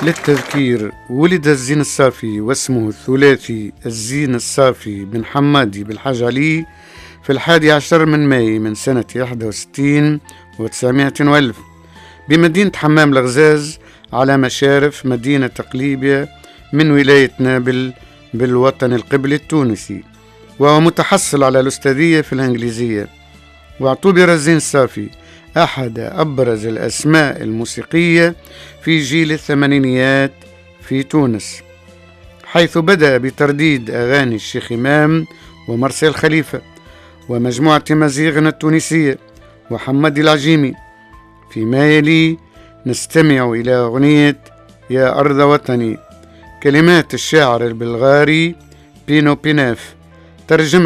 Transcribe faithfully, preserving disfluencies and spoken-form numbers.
للتذكير، ولد الزين الصافي واسمه الثلاثي الزين الصافي بن حمادي بالحاج علي في الحادي عشر من ماي من سنة واحد وستين وتسعمائة وألف بمدينة حمام الغزاز على مشارف مدينة قليبية من ولاية نابل بالوطن القبلي التونسي، وهو متحصل على الأستاذية في الإنجليزية. واعتبر الزين الصافي أحد أبرز الأسماء الموسيقية في جيل الثمانينيات في تونس، حيث بدأ بترديد أغاني الشيخ إمام ومرسي خليفة ومجموعة مزيغنا التونسية وحمادي العجيمي. فيما يلي نستمع إلى أغنية يا أرض وطني، كلمات الشاعر البلغاري بينو بيناف، ترجمة